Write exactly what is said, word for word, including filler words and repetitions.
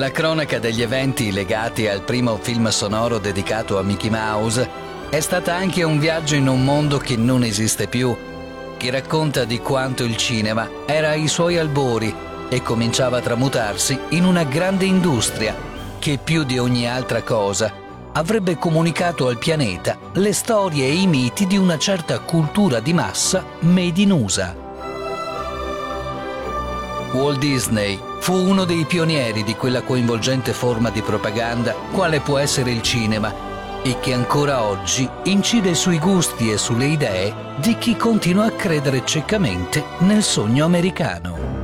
La cronaca degli eventi legati al primo film sonoro dedicato a Mickey Mouse è stata anche un viaggio in un mondo che non esiste più, che racconta di quanto il cinema era ai suoi albori e cominciava a tramutarsi in una grande industria che più di ogni altra cosa avrebbe comunicato al pianeta le storie e i miti di una certa cultura di massa made in U S A. Walt Disney fu uno dei pionieri di quella coinvolgente forma di propaganda quale può essere il cinema e che ancora oggi incide sui gusti e sulle idee di chi continua a credere ciecamente nel sogno americano.